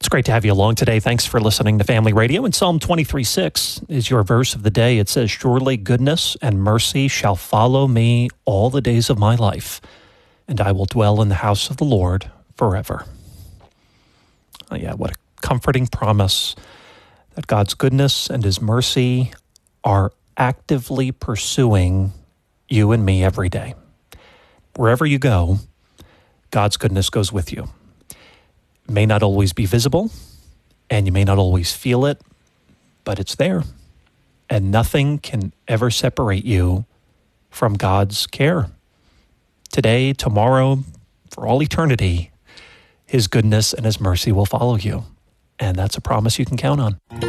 It's great to have you along today. Thanks for listening to Family Radio. And Psalm 23:6 is your verse of the day. It says, "Surely goodness and mercy shall follow me all the days of my life, and I will dwell in the house of the Lord forever." Oh, yeah, what a comforting promise that God's goodness and His mercy are actively pursuing you and me every day. Wherever you go, God's goodness goes with you. It may not always be visible, and you may not always feel it, but it's there. And nothing can ever separate you from God's care. Today, tomorrow, for all eternity, His goodness and His mercy will follow you. And that's a promise you can count on.